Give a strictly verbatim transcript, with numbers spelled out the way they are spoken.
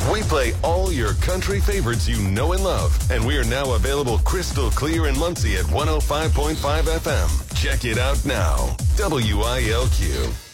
We play all your country favorites you know and love, and we are now available crystal clear in Muncie at one oh five point five F M. Check it out now. W I L Q.